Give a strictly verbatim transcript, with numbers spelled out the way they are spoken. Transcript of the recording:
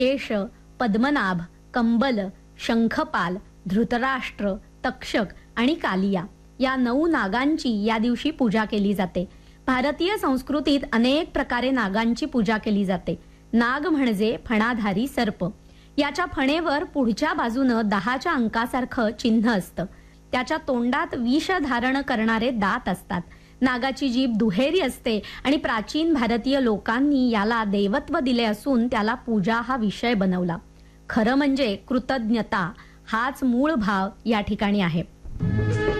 शेष, पद्मनाभ, कंबल, शंखपाल, धृतराष्ट्र, तक्षक आणि कालिया या नऊ नागांची या दिवशी पूजा केली जाते. भारतीय संस्कृतीत अनेक प्रकारे नागांची पूजा केली जाते. नाग म्हणजे फणाधारी सर्प. याच्या फणेवर पुढच्या बाजूनं दहाच्या अंकासारखं चिन्ह असतं. त्याच्या तोंडात विष धारण करणारे दात असतात. नागाची जीभ दुहेरी असते आणि प्राचीन भारतीय लोकांनी याला देवत्व दिले असून त्याला पूजा हा विषय बनवला. खरं म्हणजे कृतज्ञता हाच मूळ भाव या ठिकाणी आहे.